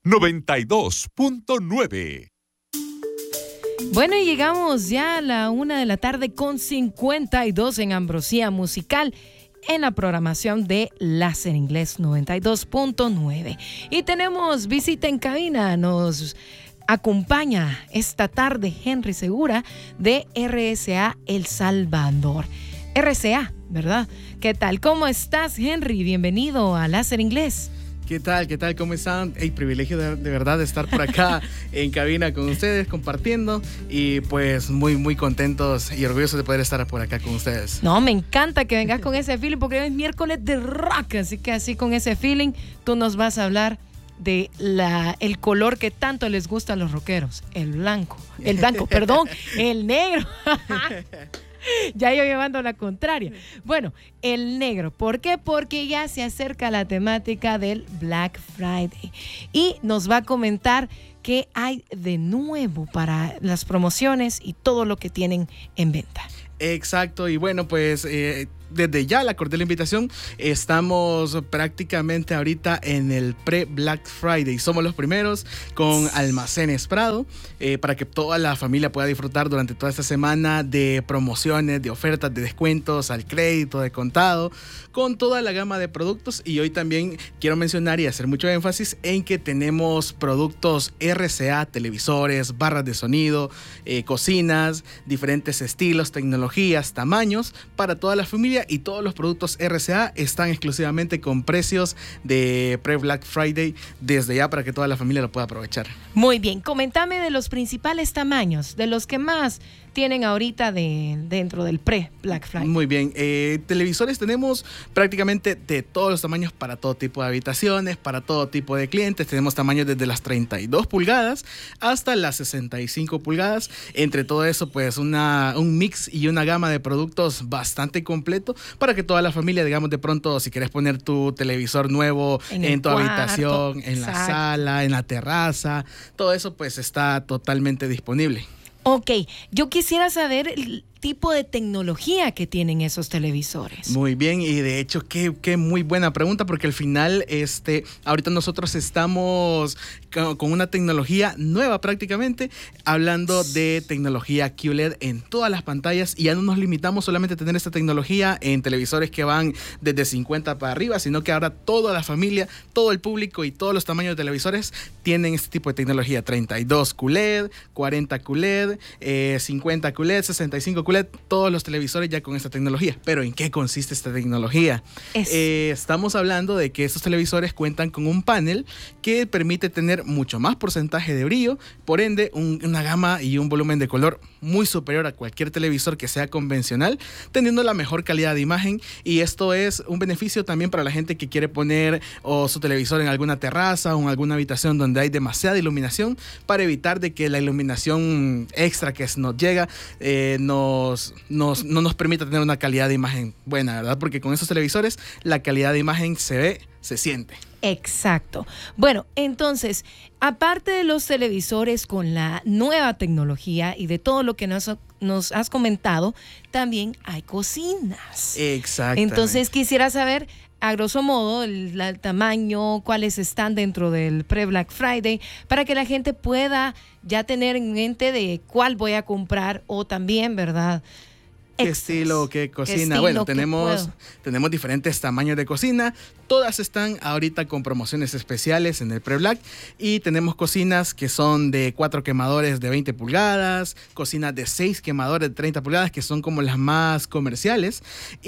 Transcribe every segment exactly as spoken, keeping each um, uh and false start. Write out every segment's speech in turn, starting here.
noventa y dos punto nueve. Bueno, y llegamos ya a la una de la tarde con cincuenta y dos en Ambrosía Musical, en la programación de Láser Inglés noventa y dos punto nueve. Y tenemos visita en cabina, nos acompaña esta tarde Henry Segura de R C A El Salvador. R C A, ¿verdad? ¿Qué tal? ¿Cómo estás, Henry? Bienvenido a Láser Inglés. ¿Qué tal? ¿Qué tal? ¿Cómo están? El privilegio de, de verdad de estar por acá en cabina con ustedes, compartiendo, y pues muy, muy contentos y orgullosos de poder estar por acá con ustedes. No, me encanta que vengas con ese feeling porque hoy es miércoles de rock, así que así con ese feeling tú nos vas a hablar de la, el color que tanto les gusta a los rockeros, el blanco, el blanco, perdón, el negro. Ya yo llevando la contraria. Bueno, el negro. ¿Por qué? Porque ya se acerca la temática del Black Friday y nos va a comentar qué hay de nuevo para las promociones y todo lo que tienen en venta. Exacto, y bueno, pues eh, desde ya la cordial invitación. Estamos prácticamente ahorita en el pre-Black Friday. Somos los primeros con Almacenes Prado, eh, para que toda la familia pueda disfrutar durante toda esta semana de promociones, de ofertas, de descuentos al crédito, de contado, con toda la gama de productos. Y hoy también quiero mencionar y hacer mucho énfasis en que tenemos productos R C A, televisores, barras de sonido, eh, cocinas, diferentes estilos, tecnologías, tamaños para toda la familia, y todos los productos R C A están exclusivamente con precios de pre-Black Friday desde ya para que toda la familia lo pueda aprovechar. Muy bien, coméntame de los principales tamaños, de los que más tienen ahorita de, dentro del pre-Black Friday. Muy bien, eh, televisores tenemos prácticamente de todos los tamaños para todo tipo de habitaciones, para todo tipo de clientes. Tenemos tamaños desde las treinta y dos pulgadas hasta las sesenta y cinco pulgadas. Entre todo eso, pues una, un mix y una gama de productos bastante completo para que toda la familia, digamos, de pronto, si quieres poner tu televisor nuevo en, en tu cuarto, habitación, en exacto, la sala, en la terraza, todo eso pues está totalmente disponible. Ok, yo quisiera saber el tipo de tecnología que tienen esos televisores. Muy bien, y de hecho qué, qué muy buena pregunta, porque al final este, ahorita nosotros estamos con, con una tecnología nueva prácticamente, hablando de tecnología Q L E D en todas las pantallas, y ya no nos limitamos solamente a tener esta tecnología en televisores que van desde cincuenta para arriba, sino que ahora toda la familia, todo el público y todos los tamaños de televisores tienen este tipo de tecnología: treinta y dos Q L E D, cuarenta Q L E D, eh, cincuenta Q L E D, sesenta y cinco Q L E D, todos los televisores ya con esta tecnología. Pero ¿en qué consiste esta tecnología? Eh, estamos hablando de que estos televisores cuentan con un panel que permite tener mucho más porcentaje de brillo, por ende un, una gama y un volumen de color muy superior a cualquier televisor que sea convencional, teniendo la mejor calidad de imagen. Y esto es un beneficio también para la gente que quiere poner o su televisor en alguna terraza o en alguna habitación donde hay demasiada iluminación, para evitar de que la iluminación extra que nos llega eh, nos, nos, no nos permita tener una calidad de imagen buena, ¿verdad? Porque con esos televisores la calidad de imagen se ve, se siente. Exacto. Bueno, entonces, aparte de los televisores con la nueva tecnología y de todo lo que nos, nos has comentado, también hay cocinas. Exacto. Entonces, quisiera saber, a grosso modo, el, el tamaño, cuáles están dentro del pre-Black Friday, para que la gente pueda ya tener en mente de cuál voy a comprar, o también, ¿verdad?, ¿qué estilo, qué cocina? ¿Qué estilo, bueno, tenemos, tenemos diferentes tamaños de cocina. Todas están ahorita con promociones especiales en el pre-Black, y tenemos cocinas que son de cuatro quemadores de veinte pulgadas, cocinas de seis quemadores de treinta pulgadas, que son como las más comerciales.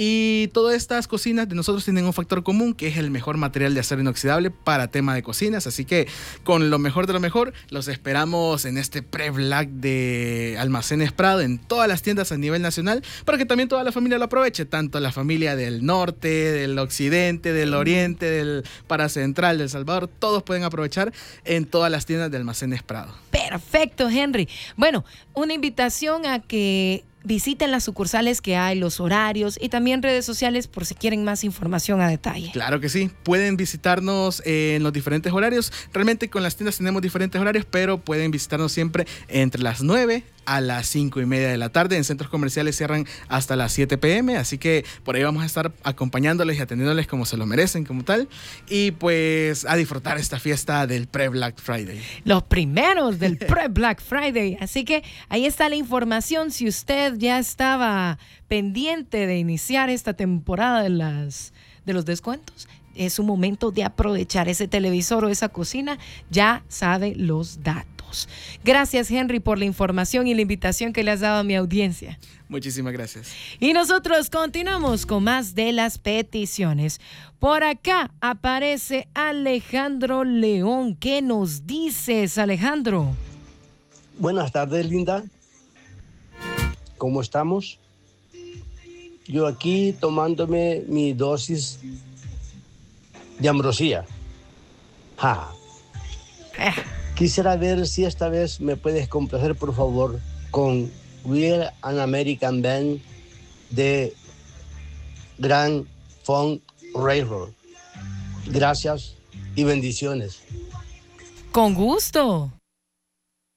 Y todas estas cocinas de nosotros tienen un factor común, que es el mejor material de acero inoxidable para tema de cocinas. Así que con lo mejor de lo mejor, los esperamos en este pre-Black de Almacenes Prado en todas las tiendas a nivel nacional, para que también toda la familia lo aproveche, tanto la familia del norte, del occidente, del oriente, del paracentral, del Salvador. Todos pueden aprovechar en todas las tiendas de Almacenes Prado. Perfecto, Henry. Bueno, una invitación a que visiten las sucursales que hay, los horarios y también redes sociales por si quieren más información a detalle. Claro que sí, pueden visitarnos en los diferentes horarios. Realmente con las tiendas tenemos diferentes horarios, pero pueden visitarnos siempre entre las nueve a las cinco y media de la tarde. En centros comerciales cierran hasta las siete pe eme, así que por ahí vamos a estar acompañándoles y atendiéndoles como se lo merecen, como tal, y pues a disfrutar esta fiesta del pre-Black Friday. Los primeros del pre-Black Friday, así que ahí está la información. Si usted ya estaba pendiente de iniciar esta temporada de, las, de los descuentos, es un momento de aprovechar ese televisor o esa cocina, ya sabe los datos. Gracias, Henry, por la información y la invitación que le has dado a mi audiencia. Muchísimas gracias. Y nosotros continuamos con más de las peticiones. Por acá aparece Alejandro León. ¿Qué nos dices, Alejandro? Buenas tardes, Linda. ¿Cómo estamos? Yo aquí tomándome mi dosis de ambrosía. Ja. Eh. Quisiera ver si esta vez me puedes complacer, por favor, con Real an American Band de Grand Funk Railroad. Gracias y bendiciones. Con gusto.